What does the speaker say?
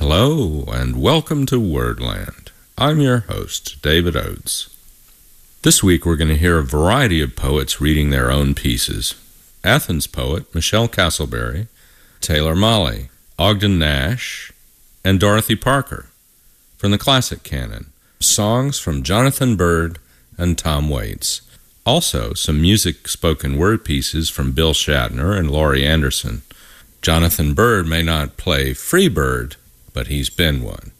Hello, and welcome to Wordland. I'm your host, David Oates. This week we're going to hear a variety of poets reading their own pieces. Athens poet Michelle Castleberry, Taylor Mali, Ogden Nash, and Dorothy Parker. From the classic canon, songs from Jonathan Byrd and Tom Waits. Also, some music spoken word pieces from Bill Shatner and Laurie Anderson. Jonathan Byrd may not play Free Bird, but he's been one.